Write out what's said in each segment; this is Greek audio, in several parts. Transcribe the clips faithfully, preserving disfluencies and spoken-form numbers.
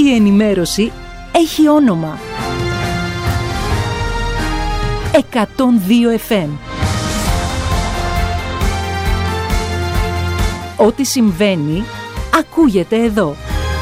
Η ενημέρωση έχει όνομα. εκατόν δύο εφ εμ. Ό,τι συμβαίνει, ακούγεται εδώ.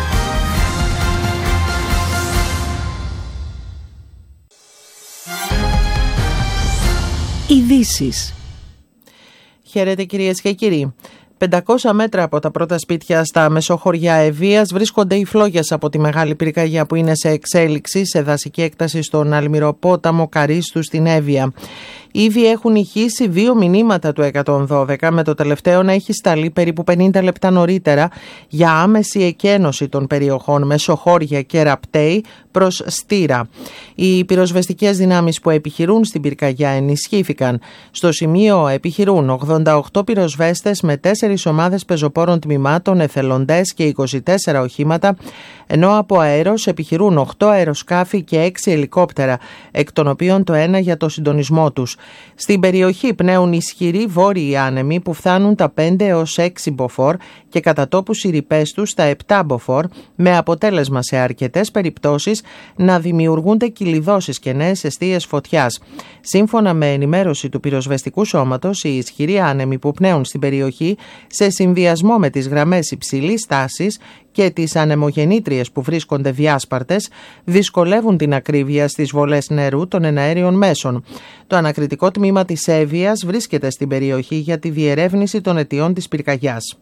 Ειδήσεις. Χαίρετε κυρίες και κύριοι. πεντακόσια μέτρα από τα πρώτα σπίτια στα μεσοχωριά Ευβοίας βρίσκονται οι φλόγες από τη μεγάλη πυρκαγιά που είναι σε εξέλιξη σε δασική έκταση στον Αλμυροπόταμο Καρίστου στην Εύβοια. Ήδη έχουν ηχήσει δύο μηνύματα του εκατόν δώδεκα, με το τελευταίο να έχει σταλεί περίπου πενήντα λεπτά νωρίτερα για άμεση εκένωση των περιοχών Μεσοχώρια και Ραπτέη προς Στήρα. Οι πυροσβεστικές δυνάμεις που επιχειρούν στην πυρκαγιά ενισχύθηκαν. Στο σημείο επιχειρούν ογδόντα οκτώ πυροσβέστες με τέσσερις ομάδες πεζοπόρων τμήματων, εθελοντές και είκοσι τέσσερα οχήματα, ενώ από αέρος επιχειρούν οκτώ αεροσκάφη και έξι ελικόπτερα, εκ των οποίων το ένα για το συντονισμό τους. Στην περιοχή πνέουν ισχυροί βόρειοι άνεμοι που φτάνουν τα πέντε έως έξι μποφόρ και κατά τόπους οι ρηπές τους τα επτά μποφόρ, με αποτέλεσμα σε αρκετές περιπτώσεις να δημιουργούνται κυλιδώσεις και νέες εστίες φωτιάς. Σύμφωνα με ενημέρωση του πυροσβεστικού σώματος, οι ισχυροί άνεμοι που πνέουν στην περιοχή, σε συνδυασμό με τις γραμμές υψηλής τάσης και τις ανεμογεννήτριες που βρίσκονται διάσπαρτες, δυσκολεύουν την ακρίβεια στις βολές νερού των εναέριων μέσων. Το ανακριτικό τμήμα της Εύβοιας βρίσκεται στην περιοχή για τη διερεύνηση των αιτιών της πυρκαγιάς.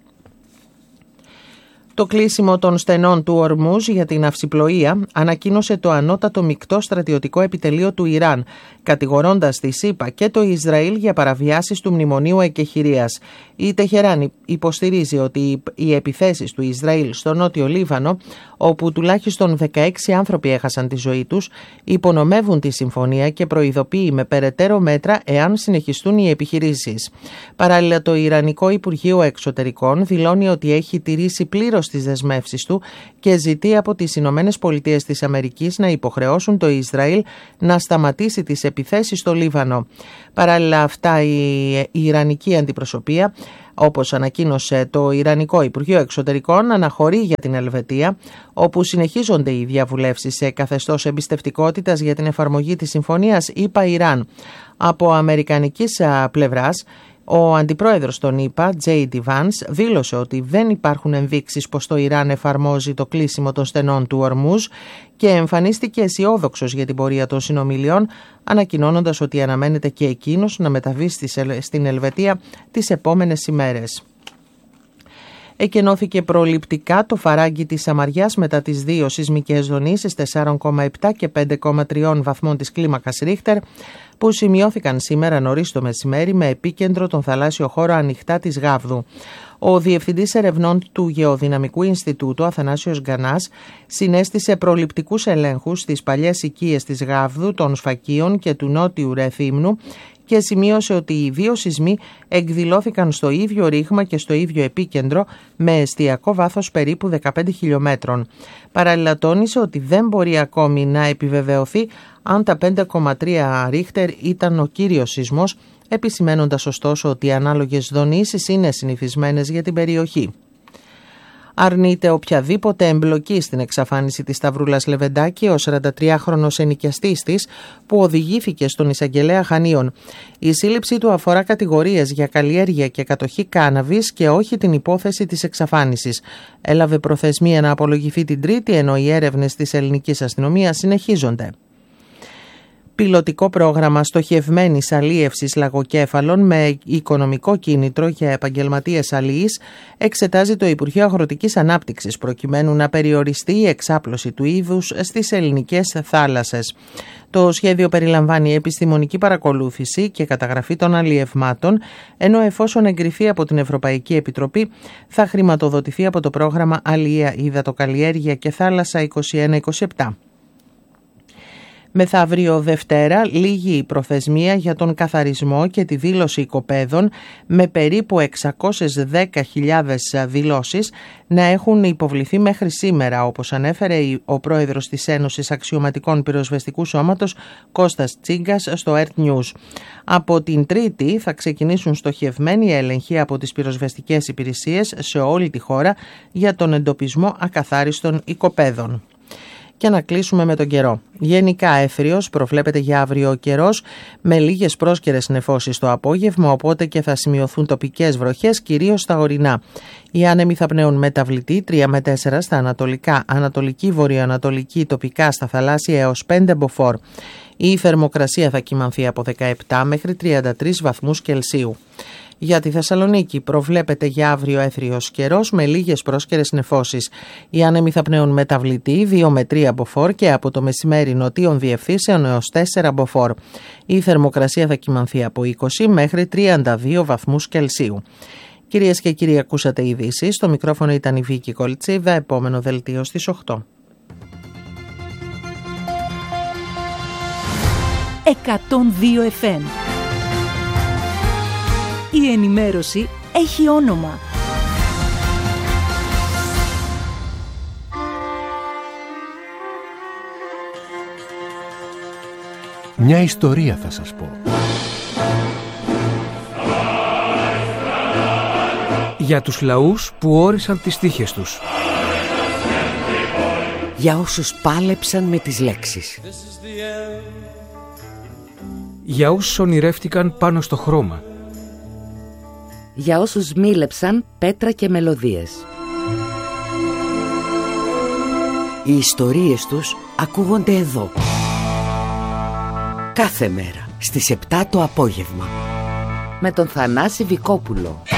Το κλείσιμο των στενών του Ορμούζ για την ναυσιπλοεία ανακοίνωσε το ανώτατο μεικτό στρατιωτικό επιτελείο του Ιράν, κατηγορώντας τη ΣΥΠΑ και το Ισραήλ για παραβιάσεις του Μνημονίου Εκεχηρίας. Η Τεχεράνη υποστηρίζει ότι οι επιθέσεις του Ισραήλ στο νότιο Λίβανο, όπου τουλάχιστον δεκαέξι άνθρωποι έχασαν τη ζωή τους, υπονομεύουν τη συμφωνία και προειδοποιεί με περαιτέρω μέτρα εάν συνεχιστούν οι επιχειρήσεις. Παράλληλα, το Ιρανικό Υπουργείο Εξωτερικών δηλώνει ότι έχει τηρήσει πλήρως τις δεσμεύσεις του και ζητεί από τις Ηνωμένες Πολιτείες της Αμερικής να υποχρεώσουν το Ισραήλ να σταματήσει τις επιθέσεις στο Λίβανο. Παράλληλα αυτά, η, η Ιρανική αντιπροσωπεία, όπως ανακοίνωσε το Ιρανικό Υπουργείο Εξωτερικών, αναχωρεί για την Ελβετία, όπου συνεχίζονται οι διαβουλεύσεις σε καθεστώς εμπιστευτικότητας για την εφαρμογή της συμφωνίας ΗΠΑ-Ιράν. Από αμερικανικής πλευράς, ο αντιπρόεδρος των ΗΠΑ, τζέι ντι Vance, δήλωσε ότι δεν υπάρχουν ενδείξεις πως το Ιράν εφαρμόζει το κλείσιμο των στενών του Ορμούζ και εμφανίστηκε αισιόδοξος για την πορεία των συνομιλιών, ανακοινώνοντας ότι αναμένεται και εκείνος να μεταβεί στην Ελβετία τις επόμενες ημέρες. Εκενώθηκε προληπτικά το φαράγγι της Σαμαριάς μετά τις δύο σεισμικές δονήσεις τέσσερα κόμμα επτά και πέντε κόμμα τρία βαθμών της κλίμακας Ρίχτερ που σημειώθηκαν σήμερα νωρίς το μεσημέρι με επίκεντρο τον θαλάσσιο χώρο Ανοιχτά της Γάβδου. Ο Διευθυντής Ερευνών του Γεωδυναμικού Ινστιτούτου, Αθανάσιος Γκανάς, συνέστησε προληπτικούς ελέγχους στις παλιές οικίες της Γάβδου, των Σφακίων και του Νότιου Ρεθύμνου και σημείωσε ότι οι δύο σεισμοί εκδηλώθηκαν στο ίδιο ρήγμα και στο ίδιο επίκεντρο με εστιακό βάθος περίπου δεκαπέντε χιλιομέτρων. Παράλληλα τόνισε ότι δεν μπορεί ακόμη να επιβεβαιωθεί αν τα πέντε κόμμα τρία Ρίχτερ ήταν ο κύριος σεισμός, επισημένοντας ωστόσο ότι οι ανάλογες δονήσεις είναι συνηθισμένες για την περιοχή. Αρνείται οποιαδήποτε εμπλοκή στην εξαφάνιση της Σταυρούλας Λεβεντάκη ο σαραντατριάχρονος ενοικιαστής της που οδηγήθηκε στον εισαγγελέα Χανίων. Η σύλληψή του αφορά κατηγορίες για καλλιέργεια και κατοχή κάναβης και όχι την υπόθεση της εξαφάνισης. Έλαβε προθεσμία να απολογηθεί την Τρίτη, ενώ οι έρευνες της ελληνικής αστυνομίας συνεχίζονται. Πιλωτικό πρόγραμμα στοχευμένης αλίευσης λαγοκέφαλων με οικονομικό κίνητρο για επαγγελματίες αλίης εξετάζει το Υπουργείο Αγροτικής Ανάπτυξης προκειμένου να περιοριστεί η εξάπλωση του είδους στις ελληνικές θάλασσες. Το σχέδιο περιλαμβάνει επιστημονική παρακολούθηση και καταγραφή των αλιευμάτων, ενώ εφόσον εγκριθεί από την Ευρωπαϊκή Επιτροπή θα χρηματοδοτηθεί από το πρόγραμμα Αλία, Υδατοκαλλιέργεια και Θάλασσα είκοσι ένα είκοσι επτά. Μεθαύριο Δευτέρα λήγει η προθεσμία για τον καθαρισμό και τη δήλωση οικοπαίδων με περίπου εξακόσιες δέκα χιλιάδες δηλώσεις να έχουν υποβληθεί μέχρι σήμερα, όπως ανέφερε ο πρόεδρος της Ένωσης Αξιωματικών Πυροσβεστικού Σώματος Κώστας Τσίγκας στο Earth News. Από την Τρίτη θα ξεκινήσουν στοχευμένοι έλεγχοι από τις πυροσβεστικές υπηρεσίες σε όλη τη χώρα για τον εντοπισμό ακαθάριστων οικοπαίδων. Και να κλείσουμε με τον καιρό. Γενικά έθριος, προβλέπεται για αύριο ο καιρός, με λίγες πρόσκαιρες νεφώσεις το απόγευμα, οπότε και θα σημειωθούν τοπικές βροχές, κυρίως στα ορεινά. Οι άνεμοι θα πνέουν μεταβλητή τρία με τέσσερα στα ανατολικά, ανατολική, βορειοανατολική, τοπικά στα θαλάσσια έως πέντε μποφόρ. Η θερμοκρασία θα κυμανθεί από δεκαεπτά μέχρι τριάντα τρεις βαθμούς Κελσίου. Για τη Θεσσαλονίκη προβλέπεται για αύριο έθριος καιρός με λίγες πρόσκαιρες νεφώσεις. Οι άνεμοι θα πνέουν μεταβλητή δύο με τρία μποφόρ και από το μεσημέρι νοτίων διευθύνσεων έως τέσσερα μποφόρ. Η θερμοκρασία θα κυμανθεί από είκοσι μέχρι τριάντα δύο βαθμούς Κελσίου. Κυρίες και κύριοι, ακούσατε ειδήσεις. Στο μικρόφωνο ήταν η Βίκη Κολτσίδα. Επόμενο δελτίο στις οκτώ. εκατόν δύο εφ εμ. Η ενημέρωση έχει όνομα. Μια ιστορία θα σας πω. Για τους λαούς που όρισαν τις τύχες τους. Για όσους πάλεψαν με τις λέξεις. Για όσους ονειρεύτηκαν πάνω στο χρώμα. Για όσους μίλεψαν πέτρα και μελωδίες. Οι ιστορίες τους ακούγονται εδώ. Κάθε μέρα στις επτά το απόγευμα. Με τον Θανάση Βικόπουλο.